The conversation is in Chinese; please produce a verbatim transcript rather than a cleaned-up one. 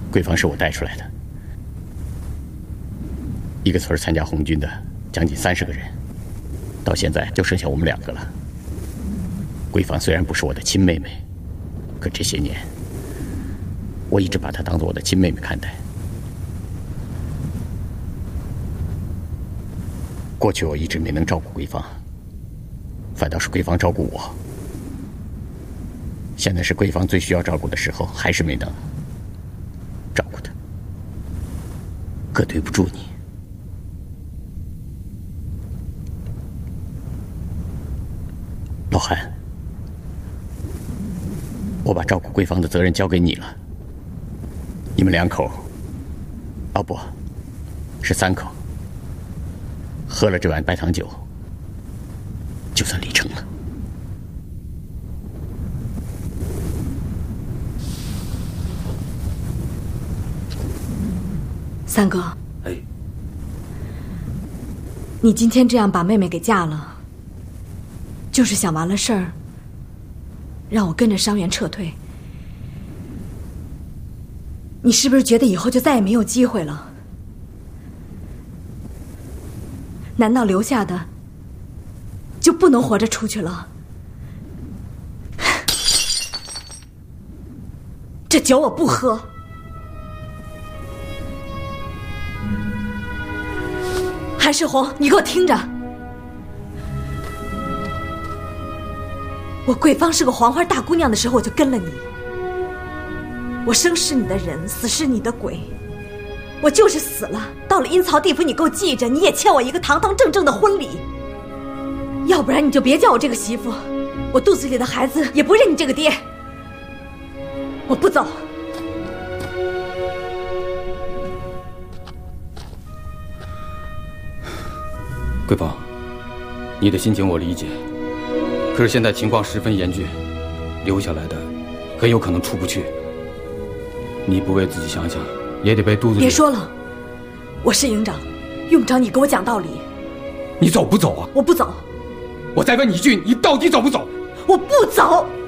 桂芳是我带出来的，一个村参加红军的将近三十个人，到现在就剩下我们两个了。桂芳虽然不是我的亲妹妹，可这些年我一直把她当做我的亲妹妹看待。过去我一直没能照顾桂芳，反倒是桂芳照顾我。现在是桂芳最需要照顾的时候，还是没能照顾她，哥对不住你。老韩，我把照顾桂芳的责任交给你了。你们两口，哦不，是三口，喝了这碗白糖酒，就算礼成了。 三哥， 哎， 你今天这样把妹妹给嫁了，就是想完了事儿，让我跟着伤员撤退。你是不是觉得以后就再也没有机会了？难道留下的就不能活着出去了？这酒我不喝。韩世宏，你给我听着，我桂芳是个黄花大姑娘的时候，我就跟了你。我生是你的人，死是你的鬼，我就是死了，到了阴曹地府，你给我记着，你也欠我一个堂堂正正的婚礼。要不然你就别叫我这个媳妇，我肚子里的孩子也不认你这个爹。我不走。 桂芳，你的心情我理解，可是现在情况十分严峻，留下来的很有可能出不去。你不为自己想想，也得为肚子里…… 别说了，我是营长，用不着你给我讲道理。 你走不走啊？ 我不走。 我再问你一句，你到底走不走？ 我不走。